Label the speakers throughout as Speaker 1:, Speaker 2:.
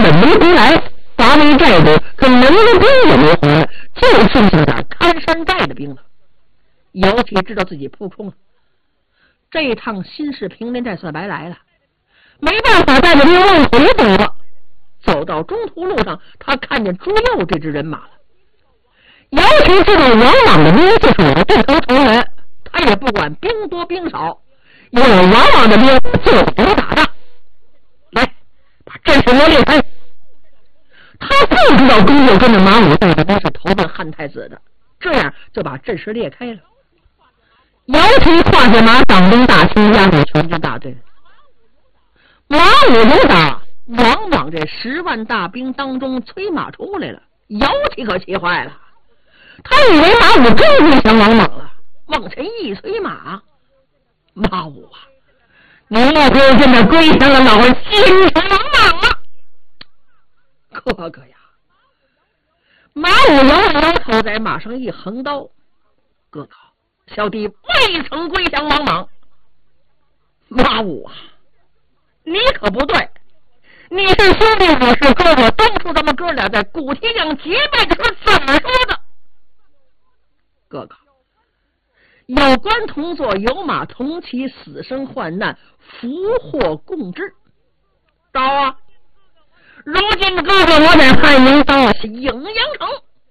Speaker 1: 本没回来，华为寨主可能的兵也没回来，就剩下点看山寨的兵了。姚启知道自己扑空了，这一趟新式平林寨算白来了，没办法带着兵往回走了。走到中途路上，他看见朱佑这支人马了。姚启知道王莽的兵就是我的对头仇人，他也不管兵多兵少，有王莽的兵就不打仗。来，把阵势给裂开。他不知道朱佑跟着马武带的兵是投奔汉太子的，这样就把阵势裂开了。姚启跨下马，掌兵大旗压入全军大队。马武有打王莽这10万大兵当中催马出来了，姚启可气坏了，他以为马武真归降王莽了，往前一催马，马武啊，你莫非现在归降了老儿心疼王莽了？哥哥呀！马武摇了摇头，在马上一横刀，哥哥，小弟未曾归降王莽。马武啊，你可不对，你是兄弟，我是哥哥，当初咱们哥俩在古提江结拜的时候怎么说的？哥哥，有官同坐，有马同骑，死生患难，福祸共治。到啊！如今哥哥我在汉营到荥阳城。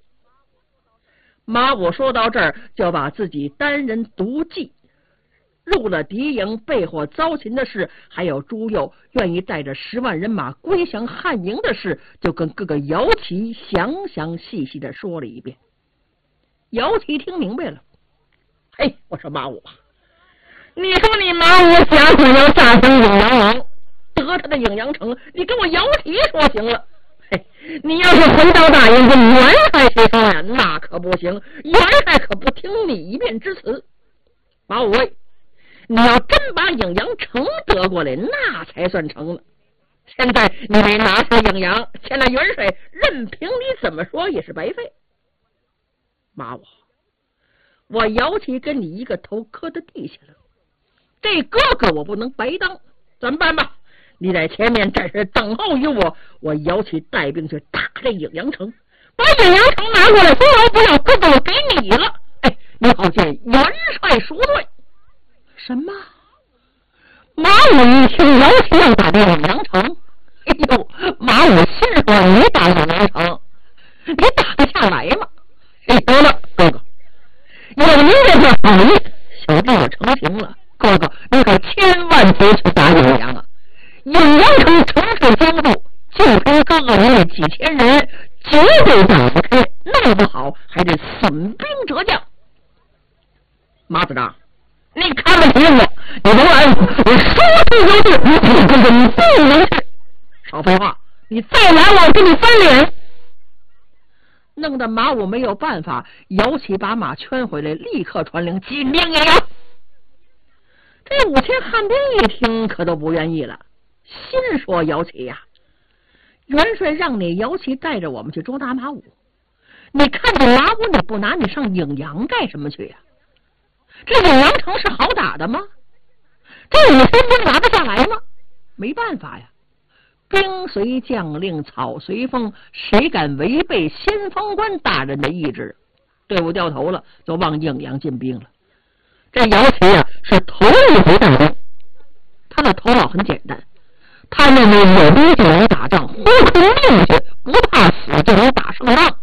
Speaker 1: 马武说到这儿，就把自己单人独骑入了敌营，被火遭擒的事，还有朱佑愿意带着10万人马归降汉营的事，就跟哥哥姚启详详细细的说了一遍。姚启听明白了，嘿，我说马武啊，你说你马武想要炸降颍阳王，得他的颍阳城，你跟我姚启说行了。嘿，你要是回到大营跟元帅去说呀，那可不行，元帅可不听你一面之词。马武卫，你要真把颍阳城得过来，那才算成了。现在你没拿下颍阳，现在元帅任凭你怎么说也是白费。马武，我姚启跟你一个头磕到地下了，这哥哥我不能白当，怎么办吧？你在前面暂时等候于我，我姚启带兵去打这颍阳城，把颍阳城拿过来，说了不要，哥哥我给你了。哎，你好见元帅赎罪。什么？马武一听姚启要打这颍阳城，哎呦，马武心说你打颍阳城，你打得下来吗？哎，得了，哥哥，有您这份好意，小弟我成情了。哥哥，你可千万别去打颍阳啊！颍阳城城市坚固，就凭哥哥那几千人，绝对打不开，弄不好还得损兵折将。马子长，你看不起我，你甭来，我说去就去，你根本不能去。少废话，你再来我跟你翻脸。弄得马武没有办法，姚启把马圈回来，立刻传令进兵颍阳。这5000汉兵一听可都不愿意了，心说姚启呀，元帅让你姚启带着我们去捉拿马武，你看见马武你不拿，你上颍阳干什么去呀？这颍阳城是好打的吗？这5000兵拿得下来吗？没办法呀，兵随将令，草随风，谁敢违背先锋官大人的意志？队伍掉头了，就往颍阳进兵了。这姚启啊，是头一回带兵，他的头脑很简单，他认为有兵就能打仗，豁出命去，不怕死就能打胜仗。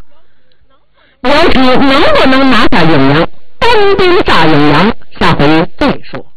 Speaker 1: 姚启能不能拿下颍阳，单兵炸颍阳，下回再说。